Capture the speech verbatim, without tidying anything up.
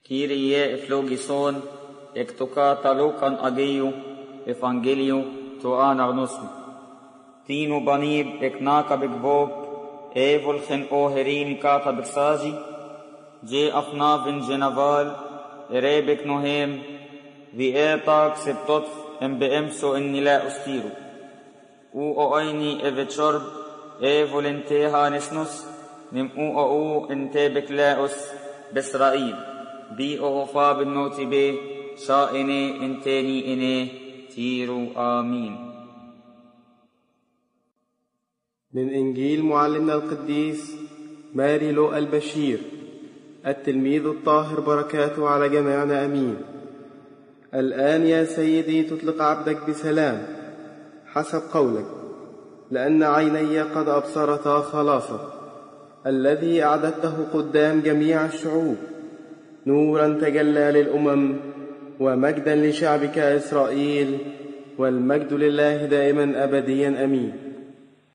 Kyrie eflogison, ek tocata Lucan ageiu, Evangeliu to anarnosm. Tinu banib ek naka begvog, evolchen o herini kata bersazi, je afnavin genaval, erebek nohem, vi etak septot em beemso en nila ustiru. U o aini evechorb, evolenteha nesnos, nim u o u entebek laos besrail. بي أوفا بالنوت بي شائني انتاني إني تيرو آمين. من إنجيل معلمنا القديس ماري لوقا البشير التلميذ الطاهر، بركاته على جميعنا أمين. الآن يا سيدي تطلق عبدك بسلام حسب قولك، لأن عيني قد أبصرتا خلاصك الذي أعددته قدام جميع الشعوب، نورا تجلى للأمم ومجدا لشعبك إسرائيل، والمجد لله دائما أبديا أمين.